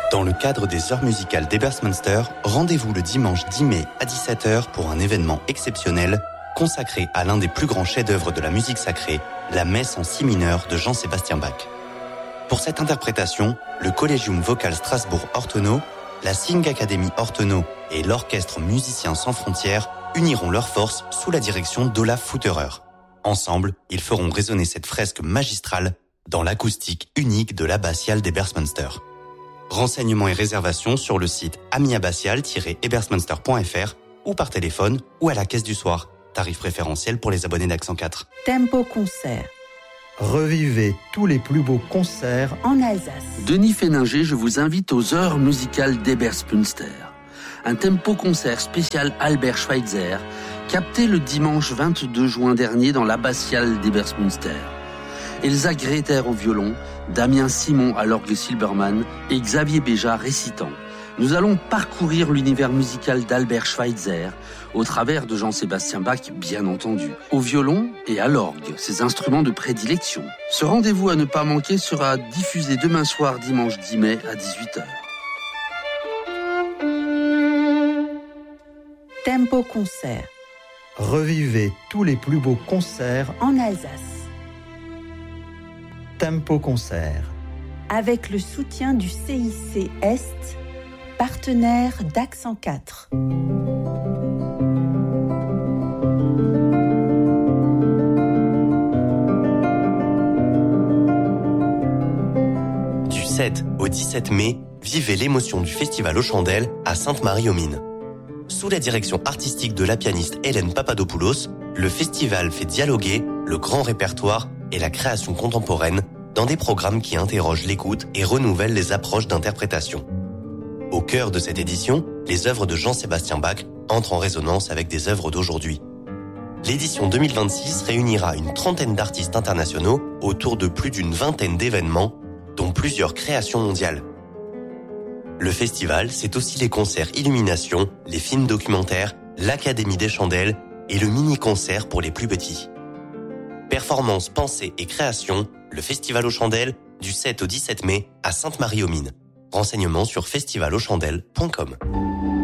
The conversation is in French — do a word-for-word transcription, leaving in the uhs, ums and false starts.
Dans le cadre des heures musicales d'Ebersmünster, rendez-vous le dimanche dix mai à dix-sept heures pour un événement exceptionnel consacré à l'un des plus grands chefs-d'œuvre de la musique sacrée, la messe en si mineur de Jean-Sébastien Bach. Pour cette interprétation, le Collegium Vocal Strasbourg-Ortenau, la Sing Academy Ortenau et l'Orchestre Musiciens sans frontières uniront leurs forces sous la direction d'Olaf Futterer. Ensemble, ils feront résonner cette fresque magistrale dans l'acoustique unique de l'abbatiale d'Ebersmünster. Renseignements et réservations sur le site ami abbatial tiret ebersmünster point f r ou par téléphone ou à la caisse du soir. Tarif préférentiel pour les abonnés d'Accent quatre. Tempo Concert. Revivez tous les plus beaux concerts en Alsace. Denis Féninger, je vous invite aux heures musicales d'Ebersmünster. Un tempo concert spécial Albert Schweitzer, capté le dimanche vingt-deux juin dernier dans l'abbatiale d'Ebersmünster. Elsa Greta au violon, Damien Simon à l'orgue Silbermann et Xavier Béja récitant. Nous allons parcourir l'univers musical d'Albert Schweitzer, au travers de Jean-Sébastien Bach, bien entendu, au violon et à l'orgue, ses instruments de prédilection. Ce rendez-vous à ne pas manquer sera diffusé demain soir, dimanche dix mai, à dix-huit heures. Tempo Concert. Revivez tous les plus beaux concerts en Alsace. Tempo Concert. Avec le soutien du C I C Est, partenaire d'Accent quatre. Du sept au dix-sept mai, vivez l'émotion du Festival aux Chandelles à Sainte-Marie-aux-Mines. Sous la direction artistique de la pianiste Hélène Papadopoulos, le festival fait dialoguer le grand répertoire et la création contemporaine dans des programmes qui interrogent l'écoute et renouvellent les approches d'interprétation. Au cœur de cette édition, les œuvres de Jean-Sébastien Bach entrent en résonance avec des œuvres d'aujourd'hui. L'édition deux mille vingt-six réunira une trentaine d'artistes internationaux autour de plus d'une vingtaine d'événements, dont plusieurs créations mondiales. Le festival, c'est aussi les concerts Illumination, les films documentaires, l'Académie des Chandelles et le mini-concert pour les plus petits. Performances, pensées et créations, le Festival aux Chandelles, du sept au dix-sept mai à Sainte-Marie-aux-Mines. Renseignements sur festival aux chandelles point com.